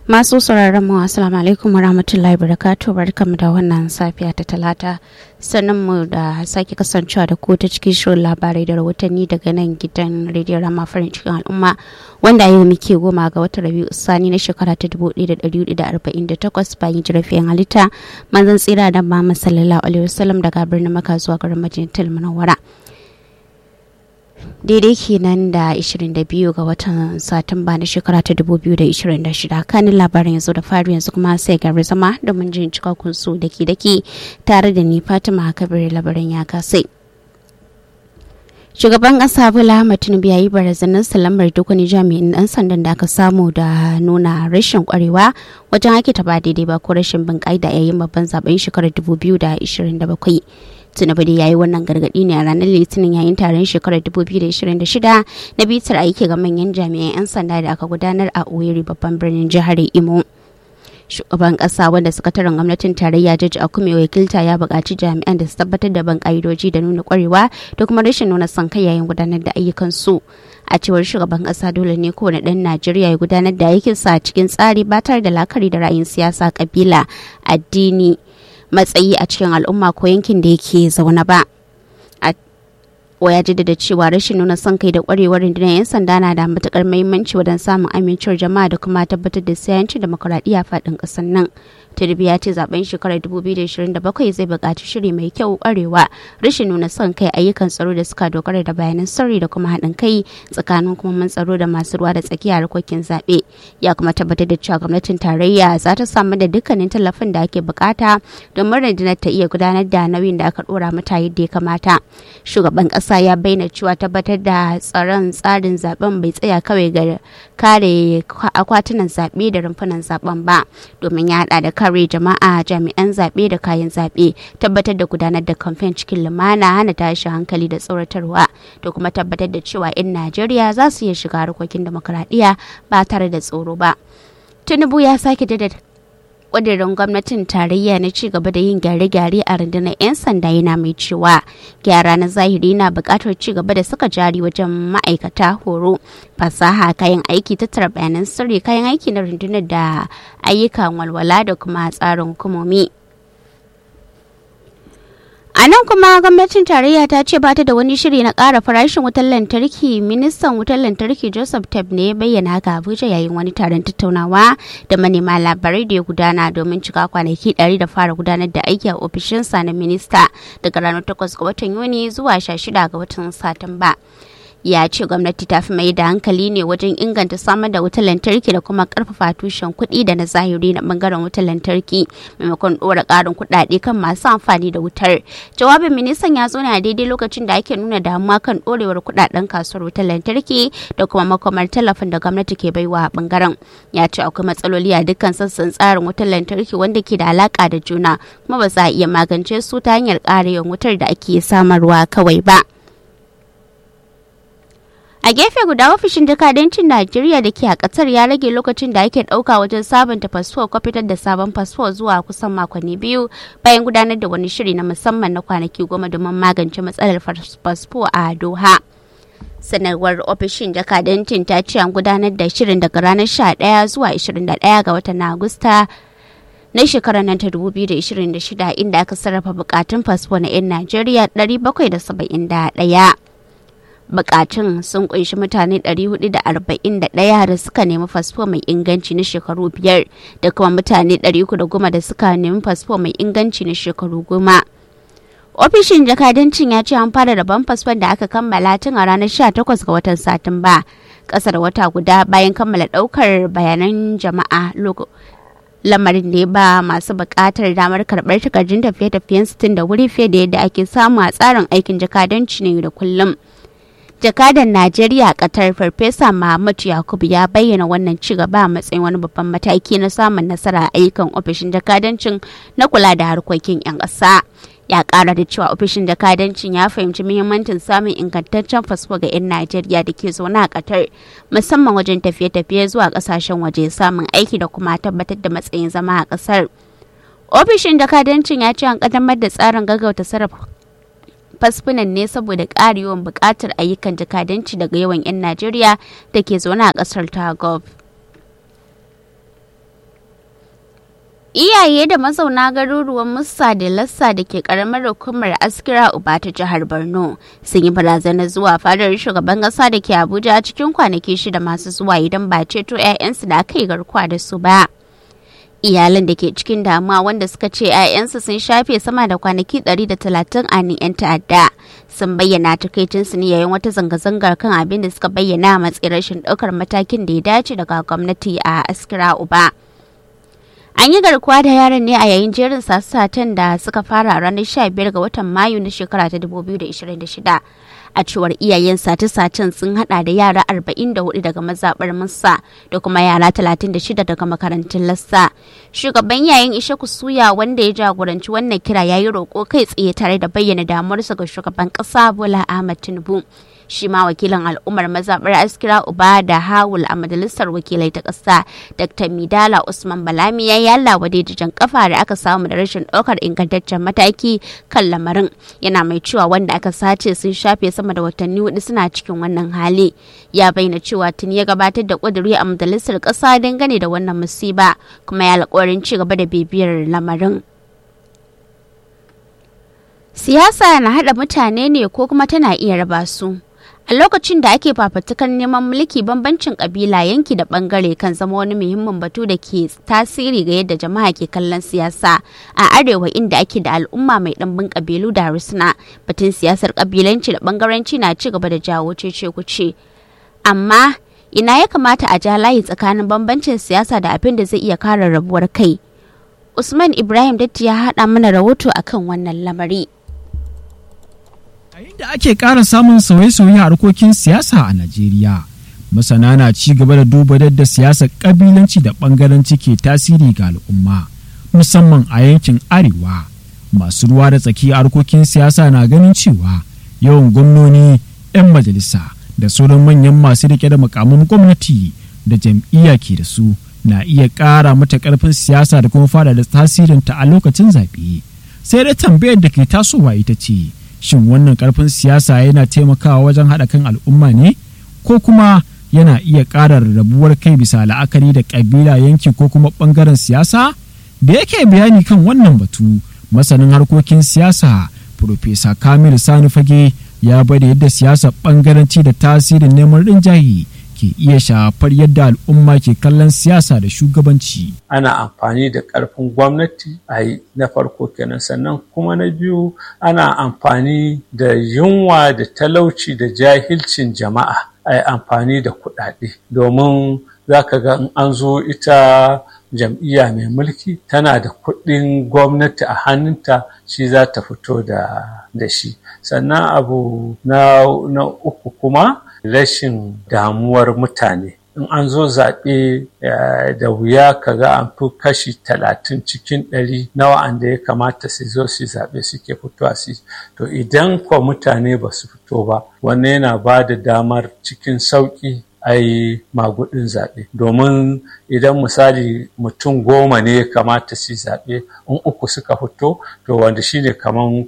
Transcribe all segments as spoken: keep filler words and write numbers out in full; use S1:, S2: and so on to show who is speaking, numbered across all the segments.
S1: Masu sauraron mu assalamu alaikum warahmatullahi wabarakatuh, barkamu da wannan safiya ta talata, sannan mu da sake kasancewa da ku ta cikin shirin labarai da rahotanni daga nan gidan rediyon Rama farin cikin al'umma, wanda yau muke goma ga watan Rabi'u Sani na shekara ta dubu ɗaya da ɗari hudu da arba'in da takwas bayan jirafiyan halitta manzon tsira da Muhammad sallallahu alaihi wasallam daga birnin Makka zuwa garin Madinatul Munawwara. Daidai kenan da ishirin da biyu ga watan Satumba na shekara ta dubu biyu da ishirin da shida. Kanin labarin yanzu da fari yanzu kuma sai gari zama domin jin cikakkun su daki daki tare da ni Fatima Kabir labarin ya kasai. Shugaban ƙasa Bola Ahmed Tinubu ya yi barazanar salamar duk wani jami'in ɗan sandan da aka samu da nuna rashin ƙwarewa wajen aiki ta ba daidai ba ko rashin bin ƙa'ida yayin babban zaben shekarar dubu biyu da ishirin da bakwai. Tinubu da ya yi wannan gargaɗi ne a ranar Litinin yayin taron shekarar dubu biyu da ishirin da shida na bitar aiki ga manyan jami'an 'yan sanda da aka gudanar a Owerri babban birnin jihar Imo. Shugaban kasa wanda sakataren gwamnatin tarayya Jaji Akume wakilta ya buƙaci jami'an da su tabbatar da ban ƙa'idoji da nuna ƙwarewa da kuma rashin nuna son kai yayin gudanar da ayyukan su. A cewar shugaban kasa dole ne kowane ɗan Najeriya ya gudanar da aikinsa cikin tsari ba tare da la'akari da ra'ayin siyasa, kabila, addini, matsayi a cikin al'umma ko yankin da yake zaune ba. Ya jaddada cewa rashin nuna son kai da kwarewar rundunar 'yan sanda na da matukar muhimmanci wajen samun amincewar jama'a da kuma tabbatar da sayancin demokuraɗiyya faɗin ƙasar nan. Tinubu ya ce zaben shekarar dubu biyu da ishirin da bakwai zai buƙaci shiri mai kyau, kwarewa, rashin nuna son kai, ayyukan tsaro da suka dogara da bayanan sirri da kuma haɗin kai tsakanin hukumomin tsaro da masu ruwa da tsakiya harkokin zaɓe. Ya kuma tabbatar da cewa gwamnatin tarayya za ta samu da dukkanin tallafin da ake buƙata domin rundunar ta iya gudanar da nauyin da aka ɗora mata yadda ya kamata. Shugaban ƙasa ya bayyana cewa tabbatar da tsaron tsarin zaben bai tsaya kawai ga kare akwatunan zaɓe da rumfunan zaben ba, domin ya haɗa da kare jama'a, jami'an zaɓe da kayan zaɓe, tabbatar da gudanar da kamfen cikin lumana, hana tashin hankali da tsoratarwa, da kuma tabbatar da cewa 'yan Najeriya za su iya shiga harkokin demokuraɗiyya ba tare da tsoro ba. Tinubu ya sake jaddada ƙudurin gwamnatin tarayya na ci gaba da yin gyare-gyare a rundunar 'yan sanda, yana mai cewa gyara na zahiri na buƙatar ci gaba da saka jari wajen ma'aikata, horo, fasaha, kayan aiki, tattara bayanan sirri, kayan aiki na rundunar da ayyukan walwala da kuma tsarin hukumomi. A nan kuma gwamnatin tarayya ta ce ba ta da wani shiri na ƙara farashin wutar lantarki. Ministan wutar lantarki Joseph Tab ne ya bayyana haka Abuja yayin wani taron tattaunawa da manema labarai da ya gudana domin cika kwanaki ɗari da fara gudanar da aiki a ofishinsa na minista daga ranar takwas ga watan Yuni zuwa sha shida ga watan Satumba. Ya ce gwamnati ta fi mai da hankali ne wajen inganta samar da wutar lantarki da kuma karfafa tushen kuɗi da na zahiri na bangaren wutar lantarki maimakon ɗora ƙarin kuɗaɗe kan masu amfani da wutar. Jawabin ministan ya zo ne a daidai lokacin da ake nuna damuwa kan ɗorewar kuɗaɗen kasuwar wutar lantarki da kuma makomar tallafin da gwamnati ke baiwa a bangaren. Ya ce akwai matsaloli a dukkan sassan tsarin wutar lantarki wanda ke da alaƙa da juna kuma ba za a iya magance su ta hanyar ƙara yawan wutar da ake samarwa kawai ba. A gefe guda, ofishin jakadancin Najeriya da ke a Qatar ya rage lokacin da ake ɗauka wajen sabunta fasfo ko fitar da sabon fasfo zuwa kusan makonni biyu bayan gudanar da wani shiri na musamman na kwanaki goma domin magance matsalar fasfo a Doha. Sanarwar ofishin jakadancin ta ce an gudanar da shirin daga ranar sha ɗaya zuwa ashirin da ɗaya ga watan Agusta na shekarar nan ta dubu biyu da ishirin da shida, inda aka sarrafa bukatun fasfo na 'yan Najeriya ɗari bakwai da saba'in da ɗaya. Bukatun sun kunshi mutane ɗari hudu da arba'in da ɗaya da suka nemi fasfo mai inganci na shekaru biyar da kuma mutane ɗari uku da goma da suka nemi fasfo mai inganci na shekaru goma. Ofishin jakadancin ya ce an fara rabon fasfon da aka kammala tun a ranar sha takwas ga watan Satumba, ƙasa da wata guda bayan kammala ɗaukar bayanan jama'a. Lamarin ne ba masu buƙatar damar karɓar takardun tafiye-tafiyen sitin da wuri fiye da yadda ake samu a tsarin aikin jakadanci ne da kullum. Jakadan Najeriya a Qatar Farfesa Mahmud Yakubu ya bayyana wannan ci gaba a matsayin wani babban mataki na samun nasara a ayyukan ofishin jakadancin na kula da harkokin 'yan ƙasa. Ya ƙara da cewa ofishin jakadancin ya fahimci muhimmancin samun ingantaccen fasfo ga 'yan Najeriya da ke zaune a Qatar, musamman wajen tafiye-tafiye zuwa ƙasashen waje, samun aiki da kuma tabbatar da matsayin zama a ƙasar. Ofishin jakadancin ya ce an ƙaddamar da tsarin gaggauta sarrafa fasfunan ne saboda ƙarewan buƙatar ayyukan jakadanci daga yawan 'yan Najeriya da ke zaune a ƙasar ta Gulf. Iyaye da mazauna garuruwan Musa da Lassa da ke karamar hukumar Askira Uba ta jihar Borno sun yi barazanar zuwa fadar shugaban kasa da ke Abuja cikin kwanaki shida masu zuwa idan ba ceto 'ya'yansu da aka yi garkuwa da su ba. Iyalan da ke cikin damuwa wanda suka ce 'ya'yansu sun shafe sama da kwanaki ɗari da talatin a ni 'yan ta'adda sun bayyana takaicinsu ne yayin wata zanga-zangar kan abin da suka bayyana a matsayin rashin ɗaukar matakin da ya dace daga gwamnati a Askira Uba. An yi garkuwa da yaran ne a yayin jerin sace-sacen da suka fara a ranar sha biyar ga watan Mayu na shekara ta dubu biyu da ashirin da shida. A cewar iyayen sace-sacen sun hada da yara arba'in da hudu daga mazaɓar Musa da kuma yara talatin da shida daga makarantun Lassa. Shugaban yayin Ishaku Suya wanda ya jagoranci wannan kira ya yi roƙo kai tsaye tare da bayyana damuwarsa ga shugaban ƙasa Bola Ahmed Tinubu. Shi ma wakilin al'ummar mazaɓar Askira Uba da Hawul a majalisar wakilai ta ƙasa Dakta Midala Usman Balami ya yi wade da jan kafa da aka samu da rashin ɗaukar ingantaccen mataki kan lamarin. Yana mai cewa wanda aka sace sun shafe sama da watanni hudu suna cikin wannan hali. Ya bayyana cewa tuni ya gabatar da ƙuduri a majalisar ƙasa dangane da wannan musiba kuma ya alƙawarin ci gaba da bibiyar lamarin. Siyasa na haɗa mutane ne ko kuma tana iya raba su. A lokacin da ake fafatukan neman mulki bambancin kabila yanki da bangare kan zama wani muhimmin batu da ke tasiri ga yadda jama'a ke kallon siyasa a arewa inda ake da al'umma mai ɗimbin kabilu da harsuna batun siyasar kabilanci da bangaranci na ci gaba da jawo cece kuce. Amma ina ya kamata a ja layi tsakanin bambancin siyasa da abin da zai iya kare rabuwar kai. Usman Ibrahim Datti ya haɗa mana rahoto akan wannan lamari.
S2: Yayin da ake ƙara samun sauye-sauye a harkokin siyasa a Najeriya, masana na ci gaba da duba yadda siyasar ƙabilanci da ɓangaranci ke tasiri ga al'umma, musamman a yankin Arewa. Masu ruwa da tsaki a harkokin siyasa na ganin cewa yawan gwamnoni, 'yan majalisa da sauran manyan masu riƙe da makaman gwamnati da jam'iyya ke da su na iya ƙara mata ƙarfin siyasa da kuma fada da tasirinta a lokacin zaɓe. Sai dai tambayar da ke tasowa ita ce, shin wannan karfin siyasa yana taimakawa wajen haɗa kan al'umma ne ko kuma yana iya ƙara rabuwar kai bisa la'akari da ƙabila yanki ko kuma ɓangaren siyasa? Da yake bayani kan wannan batu masanin harkokin siyasa Profesa Kamilu Sani Fage ya bada yadda siyasar ɓangaranci da tasirin neman rinjaye ke iya shafar yadda al'umma ke kallon siyasa da shugabanci.
S3: Ana amfani da ƙarfin gwamnati a yi na farko kenan, sannan kuma na biyu ana amfani da yunwa da talauci da jahilcin jama'a a yi amfani da kuɗaɗe, domin za ka ga in an zo ita jam'iyya mai mulki tana da kuɗin gwamnati a hannunta, shi za ta fito da, da shi. Sannan abu na, na uku kuma rashin damuwar mutane. In an zo zaɓe da wuya kaga an fi kashi talatin cikin ɗari na wa'anda ya kamata su zo su zaɓe suke fitowa su. To idan kwa mutane ba su fito ba, wannan yana ba da damar cikin sauƙi a yi magudin zaɓe. Domin idan misali mutum goma ne ya kamata su zaɓe, in uku suka fito, to wanda shi ne kamar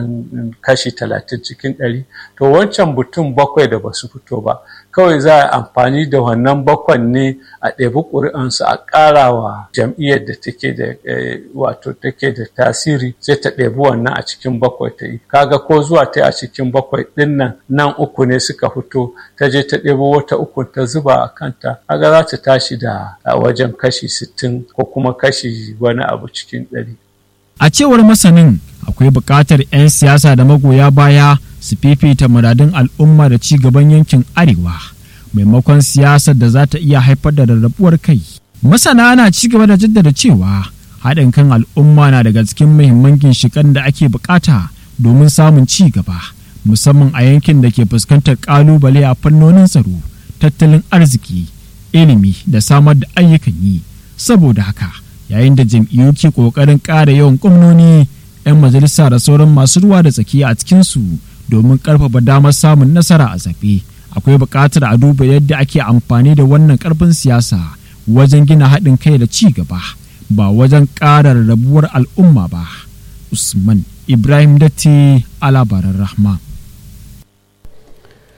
S3: kashi talatin cikin ɗari, to wancan mutum bakwai da ba su fito ba, kawai za a amfani da wannan bakwan ne a ɗebi ƙuri'ansu a ƙara wa jam'iyyar da take da wato take da tasiri, sai ta ɗebi wannan a cikin bakwai ta yi. Kaga ko zuwa ta a cikin bakwai ɗin nan nan uku ne suka fito, ta je ta ɗebo wata uku ta zuba a kanta, kaga za ta tashi da wajen kashi sittin ko kuma kashi wani abu cikin ɗari.
S2: A cewar masanin, akwai buƙatar 'yan siyasa da magoya baya su fifita muradun al'umma da ci gaban yankin Arewa, maimakon siyasar da za ta iya haifar da rarrabuwar kai. Masana na ci gaba da jaddada cewa haɗin kan al'umma na daga cikin muhimman ginshiƙan da ake buƙata domin samun ci gaba, musamman a yankin da ke fuskantar ƙalubale a fannonin tsaro, tattalin arziki, ilimi da samar da ayyukan yi. Saboda haka, yayin da jam'iyyu ke ƙoƙarin ƙara yawan gwamnoni, 'yan majalisa da sauran masu ruwa da tsaki a cikinsu domin ƙarfafa damar samun nasara a zaɓe, akwai buƙatar a duba yadda ake amfani da wannan ƙarfin siyasa wajen gina haɗin kai da ci gaba, ba wajen ƙara rabuwar al'umma ba. Usman Ibrahim Datti, a labaran Rahma.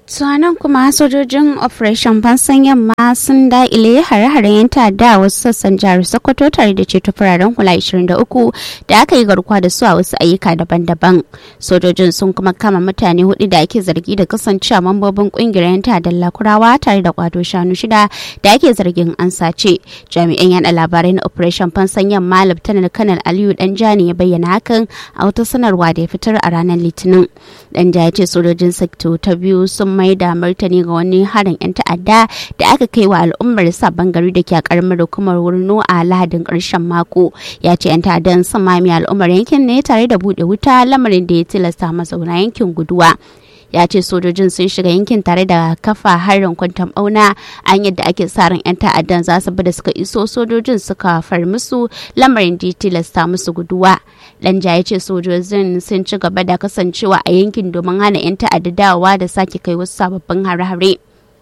S1: Tuwanan kuma sojojin Operation Fansan Yamma sun daƙile hare-haren 'yan ta'adda a wasu sassan jihar Sokoto tare da ceto fararen hula ashirin da uku da aka yi garkuwa da su a wasu ayyuka daban-daban. Sojojin sun kuma kama mutane hudu da ake zargi da kasancewa mambobin ƙungiyar 'yan ta'addan Lakurawa tare da kwato shanu shida da ake zargin an sace. Jami'an yaɗa labarai na Operation Fansan Yamma Laftanar Kanal Aliyu Danjani ya bayyana hakan a wata sanarwa da ya fitar a ranar Litinin. Danja ya ce sojojin Sekto ta biyu sun mai da martani ga wani harin 'yan ta'adda da aka kai wa al'ummar sabon gari da ke a karamar hukumar Wurno a Lahadin karshen mako. Ya ce 'yan ta'addan sun mami al'ummar yankin ne tare da buɗe wuta, lamarin da ya tilasta mazauna yankin guduwa. Ya ce sojojin sun shiga yankin tare da kafa harin kwantan bauna an yadda ake sa ran 'yan ta'addan za su bi da suka iso sojojin suka far musu, lamarin da ya tilasta musu guduwa. Danja ya ce sojojin sun ci gaba da kasancewa a yankin domin hana 'yan ta'adda dawowa da sake kai wasu sababbin hare-hare.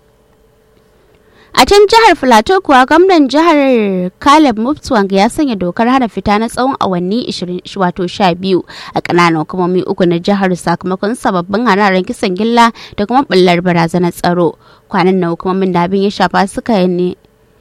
S1: A can jihar Filato kuwa gwamnan jihar Caleb Mutfwang ya sanya dokar hana fita na tsawon awanni ishirin wato sha biyu a ƙananan hukumomi uku na jihar sakamakon sababbin hararen kisan gilla da kuma bullar barazanar tsaro. Kwanan na hukumomin da abin ya shafa suka ne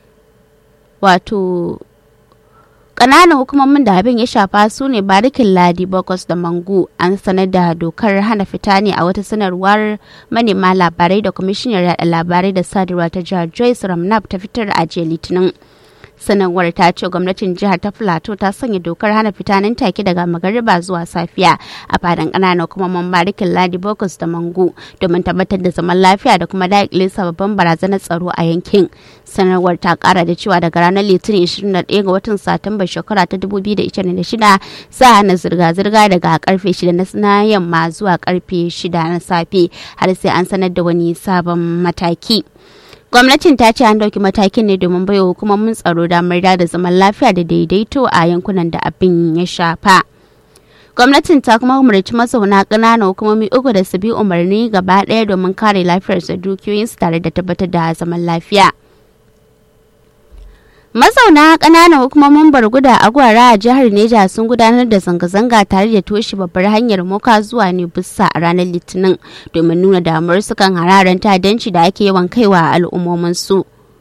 S1: wato Ƙananan hukumomin da abin ya shafa su ne Barikin Ladi, Bokos da Mangu. An sanar da dokar hana fita ne a wata sanarwar manema labarai da kwamishinar yaɗa labarai da sadarwa ta jihar Joyce Ramnap ta fitar a jiya Litinin. Sanarwar ta ce gwamnatin jihar ta Filato ta sanya dokar hana fita nan take daga magariba zuwa safiya a fadan ƙananan hukumomin Barikin Ladi, Bokos da Mangu domin tabbatar da zaman lafiya da kuma daƙile sababbin barazanar tsaro a yankin. Sanarwar ta kara da cewa daga ranar Litinin ishirin da ɗaya ga watan Satumba shekara ta dubu biyu da ishirin da shida za a hana zirga-zirga daga karfe shida na yamma zuwa karfe shida na safe har sai an sanar da wani sabon mataki. Gwamnatin ta ce an dauki matakin ne domin baiwa hukumomin tsaro damar da zaman lafiya da daidaito a yankunan da abin ya shafa. Gwamnatin ta kuma umarci mazauna ƙananan hukumomi uku da su bi umarni gaba ɗaya domin kare lafiyarsu da dukiyoyinsu tare da tabbatar da zaman lafiya. Mazauna ƙananan hukumomin Barguda a Gwara a jihar Neja sun gudanar da zanga-zanga tare da toshe babbar hanyar Moka zuwa Nebussa a ranar Litinin domin nuna damuwar su kan hararen ta'addanci da ake yawan kaiwa al'ummomin su.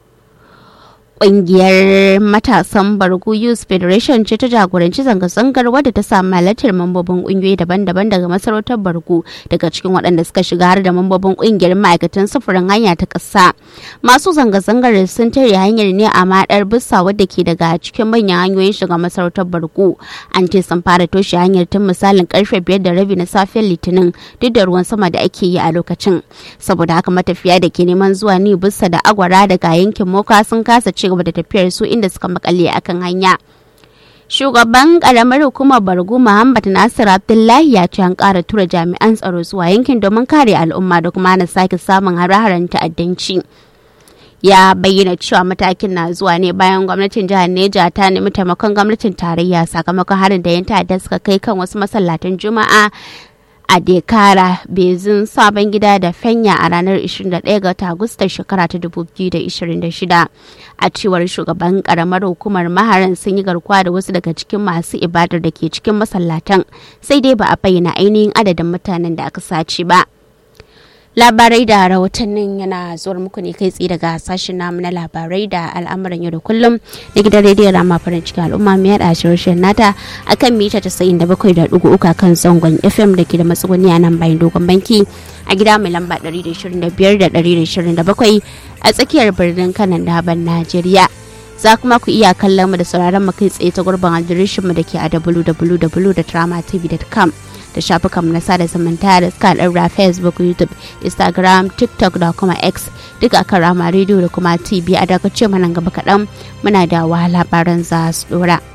S1: Ƙungiyar matasan Bargu Youth Federation ce ta jagoranci zanga-zangar wadda ta samu halartar mambobin ƙungiyoyi daban-daban daga masarautar Bargu, daga cikin waɗanda suka shiga har da mambobin ƙungiyar ma'aikatan sufurin hanya ta ƙasa. Masu zanga-zangar sun tare hanyar ne a maɗar Bussa wadda ke daga cikin manyan hanyoyin shiga masarautar Bargu. An ce sun fara toshe hanyar tun misalin karfe biyar da rabi na safiyar Litinin duk da ruwan sama da ake yi a lokacin. Saboda haka matafiya da ke neman zuwa ni Bussa da Agwara daga yankin Moka sun kasa ci gaba da tafiyar su inda suka makale akan hanya. Shugaban karamar hukumar Bargu Muhammad Nasir Abdullahi ya ce an ƙara tura jami'an tsaro zuwa yankin domin kare al'umma da kuma hana sake samun hare-haren ta'addanci. Ya bayyana cewa matakin na zuwa ne bayan gwamnatin jihar Neja ta nemi taimakon gwamnatin tarayya sakamakon harin da 'yan ta'adda suka kai kan wasu masallatan Juma'a a Dekara, Bezin, Sabon Gida da Fenya a ranar ishirin da ɗaya ga Agustan shekara ta dubu biyu da ishirin da shida. A cewar shugaban karamar hukumar, maharan sun yi garkuwa da wasu daga cikin masu ibadar da ke cikin masallatan, sai dai ba a bayyana ainihin adadin mutanen da aka sace ba. Labarai da rahotannin yana zuwa muku ne kai tsaye daga sashen namu na labarai da al'amuran yau da kullum da gidan rediyon Rama farin cikin al'umma mai yada shirye nata akan mita casa'in da bakwai da ɗigo uku kan zangon F M da ke da matsuguni a nan bayan dogon banki a gida mai lamba ɗari da ishirin da biyar da ɗari da ishirin da bakwai a tsakiyar birnin Kanan Daban, Najeriya. Za kuma ku iya kallon mu da sauraron mu kai tsaye ta gurbin adireshin mu da ke a w w w dot rama t v dot com da shafukan na sada zumunta da suka ɗaura Facebook, YouTube, Instagram, TikTok da kuma X duka akan Rama Radio da kuma T V. A daga ce mana gaba kaɗan muna da wahala labaran za su ɗora.